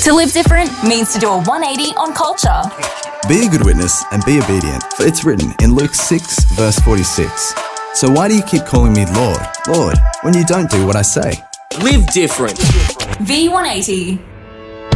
To live different means to do a 180 on culture. Be a good witness and be obedient, for it's written in Luke 6, verse 46. So why do you keep calling me Lord, Lord, when you don't do what I say? Live different. V180.